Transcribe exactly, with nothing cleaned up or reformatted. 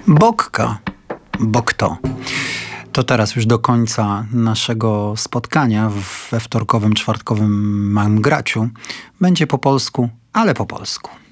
Bokka, bo kto? To teraz już do końca naszego spotkania we wtorkowym, czwartkowym Małym Graciu. Będzie po polsku, ale po polsku.